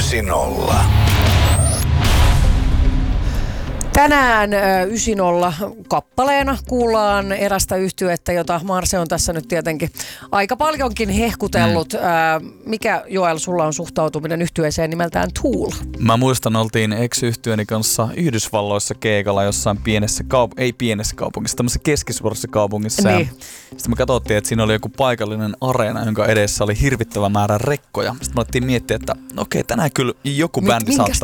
90. Tänään 90 kappaleena kuullaan erästä yhtyettä, jota Marse on tässä nyt tietenkin aika paljonkin hehkutellut. Mikä, Joel, sulla on suhtautuminen yhtyeeseen nimeltään Tool? Mä muistan, oltiin ex-yhtyöni kanssa Yhdysvalloissa keikalla jossain pienessä kaupungissa, tämmöisessä keskisuuressa kaupungissa. Niin. Sitten me katsottiin, että siinä oli joku paikallinen areena, jonka edessä oli hirvittävä määrä rekkoja. Sitten me alettiin miettiä, että okei, tänään kyllä joku bändi saattaa